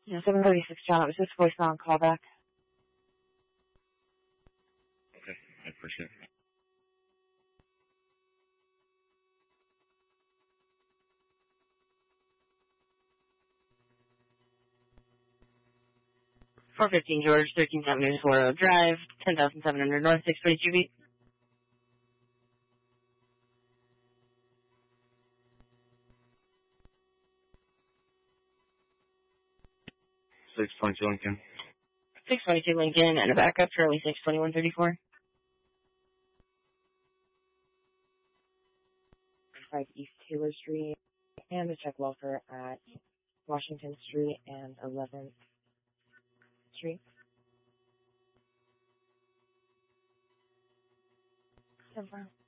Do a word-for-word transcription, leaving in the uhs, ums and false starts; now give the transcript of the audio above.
Yeah, seven thirty-six, John. It was just voicemail and callback. Okay, I appreciate it. four fifteen George, thirteenth Avenue, Florida Drive, ten thousand seven hundred North, six twenty-two feet. six twenty-two Lincoln. six twenty-two Lincoln, and a backup, Charlie six twenty-one thirty-four. five East Taylor Street, and a check welfare at Washington Street and eleventh Street. ten